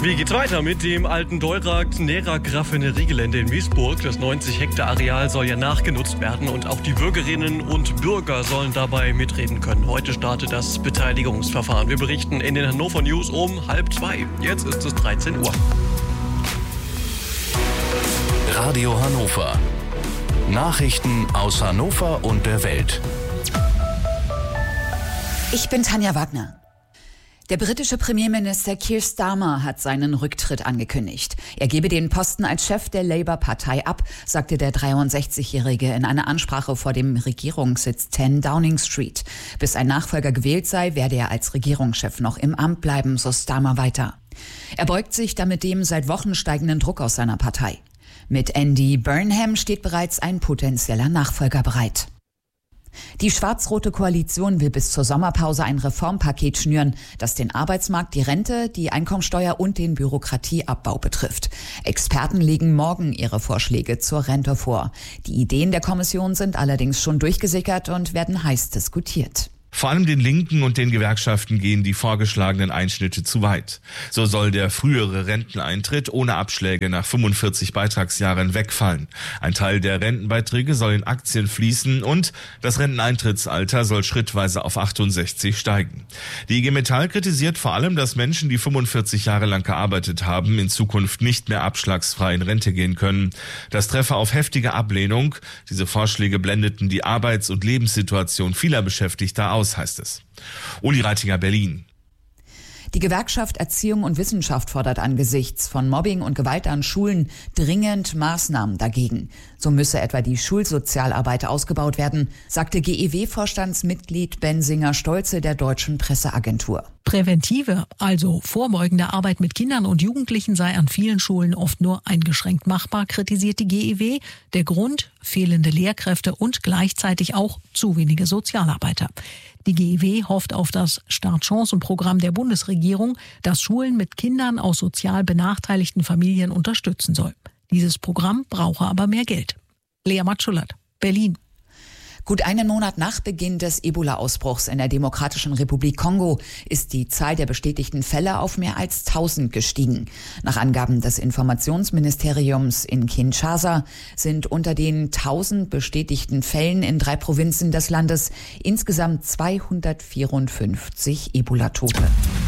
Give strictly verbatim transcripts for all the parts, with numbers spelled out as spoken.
Wie geht's weiter mit dem alten Neurag-Raffineriegelände in Wiesburg? Das neunzig Hektar Areal soll ja nachgenutzt werden und auch die Bürgerinnen und Bürger sollen dabei mitreden können. Heute startet das Beteiligungsverfahren. Wir berichten in den Hannover News um halb zwei. Jetzt ist es dreizehn Uhr. Radio Hannover. Nachrichten aus Hannover und der Welt. Ich bin Tanja Wagner. Der britische Premierminister Keir Starmer hat seinen Rücktritt angekündigt. Er gebe den Posten als Chef der Labour-Partei ab, sagte der dreiundsechzigjährige in einer Ansprache vor dem Regierungssitz zehn Downing Street. Bis ein Nachfolger gewählt sei, werde er als Regierungschef noch im Amt bleiben, so Starmer weiter. Er beugt sich damit dem seit Wochen steigenden Druck aus seiner Partei. Mit Andy Burnham steht bereits ein potenzieller Nachfolger bereit. Die schwarz-rote Koalition will bis zur Sommerpause ein Reformpaket schnüren, das den Arbeitsmarkt, die Rente, die Einkommensteuer und den Bürokratieabbau betrifft. Experten legen morgen ihre Vorschläge zur Rente vor. Die Ideen der Kommission sind allerdings schon durchgesickert und werden heiß diskutiert. Vor allem den Linken und den Gewerkschaften gehen die vorgeschlagenen Einschnitte zu weit. So soll der frühere Renteneintritt ohne Abschläge nach fünfundvierzig Beitragsjahren wegfallen. Ein Teil der Rentenbeiträge soll in Aktien fließen und das Renteneintrittsalter soll schrittweise auf achtundsechzig steigen. Die I G Metall kritisiert vor allem, dass Menschen, die fünfundvierzig Jahre lang gearbeitet haben, in Zukunft nicht mehr abschlagsfrei in Rente gehen können. Das treffe auf heftige Ablehnung. Diese Vorschläge blendeten die Arbeits- und Lebenssituation vieler Beschäftigter aus, heißt es. Uli Reitinger, Berlin. Die Gewerkschaft Erziehung und Wissenschaft fordert angesichts von Mobbing und Gewalt an Schulen dringend Maßnahmen dagegen. So müsse etwa die Schulsozialarbeit ausgebaut werden, sagte G E W-Vorstandsmitglied Bensinger-Stolze der Deutschen Presseagentur. Präventive, also vorbeugende Arbeit mit Kindern und Jugendlichen sei an vielen Schulen oft nur eingeschränkt machbar, kritisiert die G E W. Der Grund: fehlende Lehrkräfte und gleichzeitig auch zu wenige Sozialarbeiter. Die G E W hofft auf das Startchancenprogramm der Bundesregierung, das Schulen mit Kindern aus sozial benachteiligten Familien unterstützen soll. Dieses Programm brauche aber mehr Geld. Lea Matschulat, Berlin. Gut einen Monat nach Beginn des Ebola-Ausbruchs in der Demokratischen Republik Kongo ist die Zahl der bestätigten Fälle auf mehr als tausend gestiegen. Nach Angaben des Informationsministeriums in Kinshasa sind unter den tausend bestätigten Fällen in drei Provinzen des Landes insgesamt zweihundertvierundfünfzig Ebola-Tote.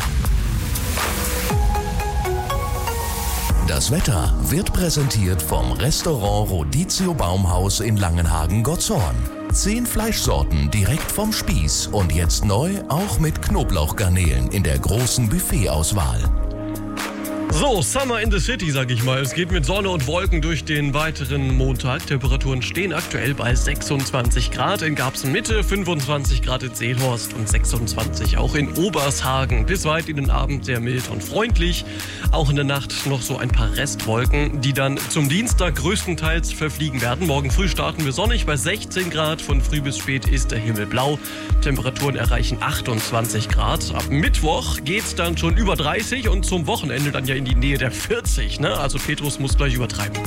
Das Wetter wird präsentiert vom Restaurant Rodizio Baumhaus in Langenhagen-Gottshorn. Zehn Fleischsorten direkt vom Spieß und jetzt neu auch mit Knoblauchgarnelen in der großen Buffetauswahl. So, Summer in the City, sag ich mal. Es geht mit Sonne und Wolken durch den weiteren Montag. Temperaturen stehen aktuell bei sechsundzwanzig Grad in Garbsen-Mitte, fünfundzwanzig Grad in Seelhorst und sechsundzwanzig auch in Obershagen. Bis weit in den Abend sehr mild und freundlich. Auch in der Nacht noch so ein paar Restwolken, die dann zum Dienstag größtenteils verfliegen werden. Morgen früh starten wir sonnig bei sechzehn Grad. Von früh bis spät ist der Himmel blau. Temperaturen erreichen achtundzwanzig Grad. Ab Mittwoch geht's dann schon über dreißig und zum Wochenende dann ja in die Nähe der vierzig, ne? Also Petrus muss gleich übertreiben.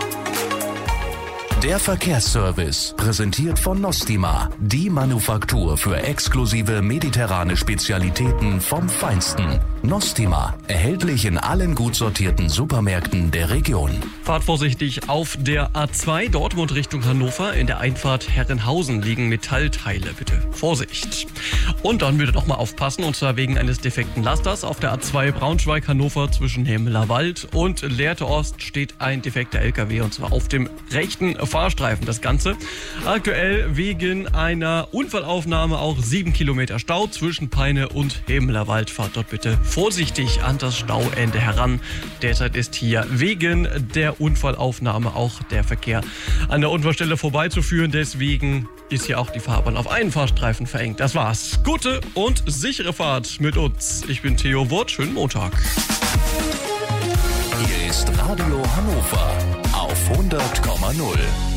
Der Verkehrsservice, präsentiert von Nostima, die Manufaktur für exklusive mediterrane Spezialitäten vom Feinsten. Nostima, erhältlich in allen gut sortierten Supermärkten der Region. Fahrt vorsichtig auf der A zwei Dortmund Richtung Hannover. In der Einfahrt Herrenhausen liegen Metallteile. Bitte Vorsicht. Und dann bitte doch mal aufpassen, und zwar wegen eines defekten Lasters. Auf der A zwei Braunschweig-Hannover zwischen Hemmeler-Wald und Lehrte Ost steht ein defekter L K W, und zwar auf dem rechten Fahrstreifen. Das Ganze aktuell wegen einer Unfallaufnahme auch sieben Kilometer Stau zwischen Peine und Hemmeler-Wald. Fahrt dort bitte vorsichtig an das Stauende heran. Derzeit ist hier wegen der Unfallaufnahme auch der Verkehr an der Unfallstelle vorbeizuführen. Deswegen ist hier auch die Fahrbahn auf einen Fahrstreifen verengt. Das war's. Gute und sichere Fahrt mit uns. Ich bin Theo Wurt. Schönen Montag. Hier ist Radio Hannover auf hundert Komma null.